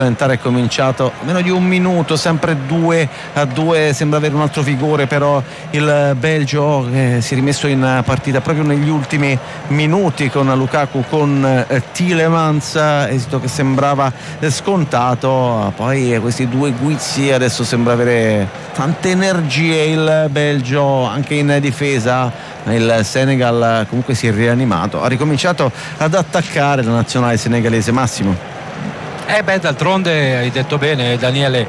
È cominciato meno di un minuto, sempre 2-2, sembra avere un altro vigore però il Belgio, si è rimesso in partita proprio negli ultimi minuti con Lukaku, con Tielemans, esito che sembrava scontato. Poi questi due guizzi, adesso sembra avere tante energie il Belgio anche in difesa. Il Senegal comunque si è rianimato, ha ricominciato ad attaccare la nazionale senegalese. Massimo. D'altronde hai detto bene, Daniele,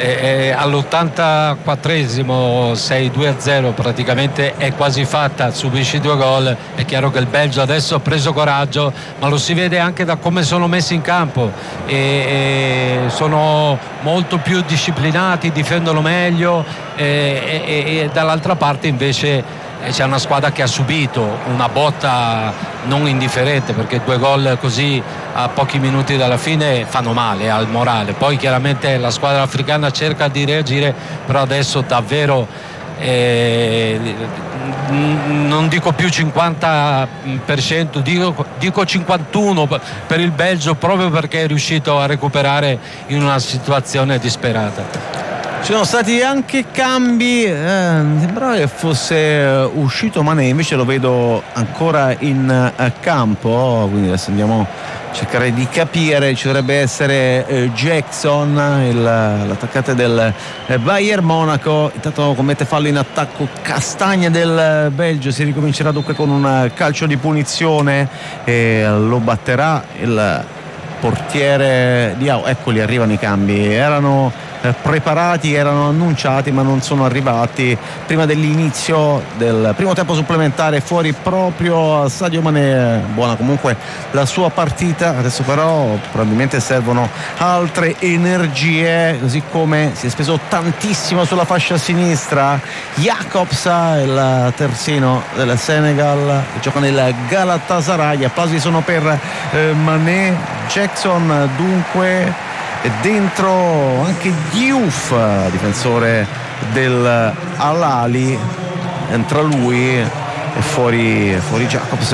all'84esimo 6-2-0 praticamente è quasi fatta, subisci 2 gol. È chiaro che il Belgio adesso ha preso coraggio, ma lo si vede anche da come sono messi in campo, e sono molto più disciplinati, difendono meglio, e dall'altra parte invece c'è una squadra che ha subito una botta non indifferente, perché 2 gol così a pochi minuti dalla fine fanno male al morale. Poi chiaramente la squadra africana cerca di reagire, però adesso davvero non dico più 50%, dico 51% per il Belgio, proprio perché è riuscito a recuperare in una situazione disperata. Ci sono stati anche cambi, mi sembrava che fosse uscito Mané, invece lo vedo ancora in campo, quindi adesso andiamo a cercare di capire. Ci dovrebbe essere Jackson, l'attaccante del Bayern Monaco. Intanto commette fallo in attacco Castagna del Belgio. Si ricomincerà dunque con un calcio di punizione e lo batterà il portiere Diao. Eccoli, arrivano i cambi, erano preparati, erano annunciati ma non sono arrivati prima dell'inizio del primo tempo supplementare. Fuori proprio Sadio Mané. Buona comunque la sua partita, adesso però probabilmente servono altre energie, così come si è speso tantissimo sulla fascia sinistra Jacobs, il terzino del Senegal che gioca nel Galatasaray. Applausi sono per Mané. Jackson dunque, e dentro anche Diouf, difensore del Al-Ahly, entra lui e fuori Jacobs,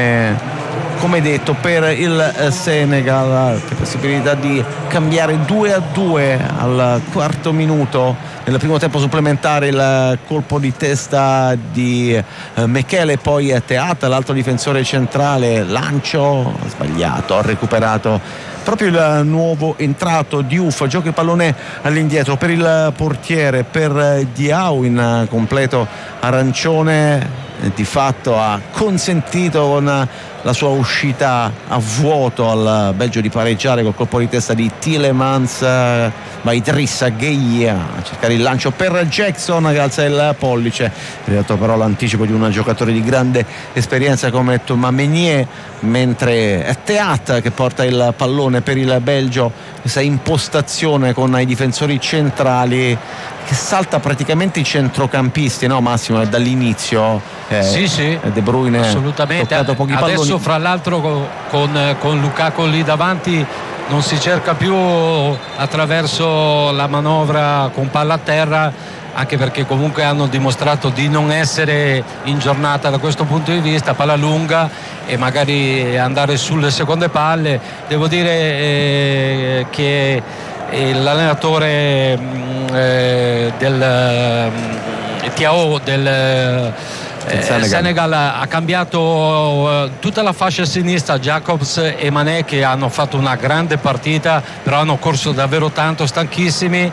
come detto, per il Senegal. Che possibilità di cambiare 2-2 al quarto minuto nel primo tempo supplementare. Il colpo di testa di Mekele, poi Teat, l'altro difensore centrale, lancio sbagliato, ha recuperato proprio il nuovo entrato Diouf. Gioca il pallone all'indietro per il portiere, per Diao in completo arancione. Di fatto ha consentito con la sua uscita a vuoto al Belgio di pareggiare col colpo di testa di Tielemans. Va Idrissa Gueye a cercare il lancio per Jackson che alza il pollice. È arrivato però l'anticipo di un giocatore di grande esperienza come Thomas Meunier, mentre è Teat che porta il pallone per il Belgio. Questa impostazione con i difensori centrali che salta praticamente i centrocampisti, no Massimo? È dall'inizio. Sì, De Bruyne assolutamente. Pochi adesso palloni. Fra l'altro con Lukaku lì davanti non si cerca più attraverso la manovra con palla a terra, anche perché comunque hanno dimostrato di non essere in giornata da questo punto di vista. Palla lunga e magari andare sulle seconde palle. Devo dire che l'allenatore del Thiaw del Senegal ha cambiato tutta la fascia sinistra. Jacobs e Mané che hanno fatto una grande partita, però hanno corso davvero tanto, stanchissimi,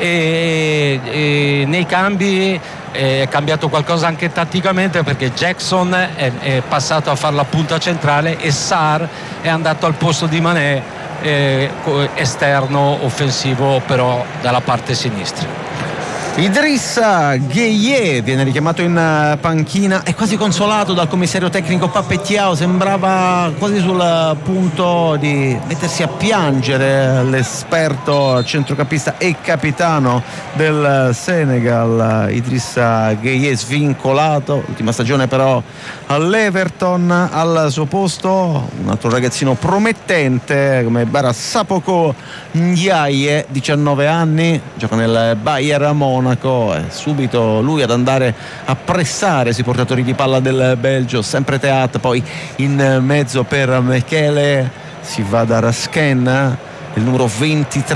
e nei cambi è cambiato qualcosa anche tatticamente, perché Jackson è passato a fare la punta centrale e Sarr è andato al posto di Mané, esterno offensivo però dalla parte sinistra. Idrissa Gueye viene richiamato in panchina, è quasi consolato dal commissario tecnico Pape Thiaw. Sembrava quasi sul punto di mettersi a piangere l'esperto centrocampista e capitano del Senegal. Idrissa Gueye svincolato, ultima stagione però all'Everton. Al suo posto un altro ragazzino promettente come Bara Sapoko Ndiaye, 19 anni, gioca nel Bayern Monaco. È subito lui ad andare a pressare sui portatori di palla del Belgio, sempre Teat, poi in mezzo per Mekele, si va da Rasken, il numero 23